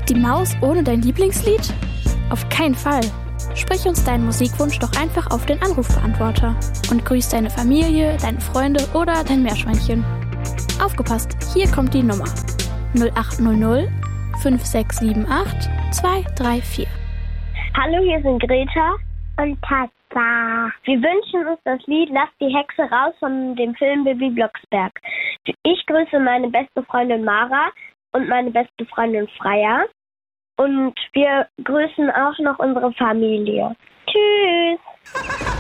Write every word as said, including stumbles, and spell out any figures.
Die Maus ohne dein Lieblingslied? Auf keinen Fall. Sprich uns deinen Musikwunsch doch einfach auf den Anrufbeantworter und grüß deine Familie, deine Freunde oder dein Meerschweinchen. Aufgepasst, hier kommt die Nummer null acht null null fünf sechs sieben acht zwei drei vier. Hallo, hier sind Greta und Tata. Wir wünschen uns das Lied Lass die Hexe raus von dem Film Bibi Blocksberg. Ich grüße meine beste Freundin Mara und meine beste Freundin Freya. Und wir grüßen auch noch unsere Familie. Tschüss!